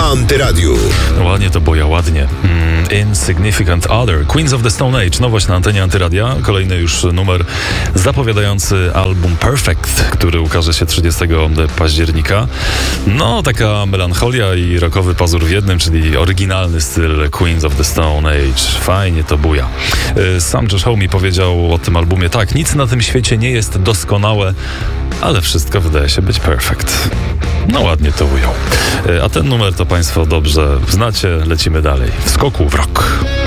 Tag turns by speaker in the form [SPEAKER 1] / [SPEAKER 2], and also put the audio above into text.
[SPEAKER 1] Antyradiu.
[SPEAKER 2] Ładnie to boja, ładnie. Insignificant Other, Queens of the Stone Age, nowość na antenie Antyradia, kolejny już numer zapowiadający album Perfect, który ukaże się 30 października. No, taka melancholia i rockowy pazur w jednym, czyli oryginalny styl Queens of the Stone Age. Fajnie to buja. Sam Josh Homme powiedział o tym albumie tak, nic na tym świecie nie jest doskonałe, ale wszystko wydaje się być perfect. No ładnie to ujął. A ten numer to Państwo dobrze znacie. Lecimy dalej. W skoku w rock.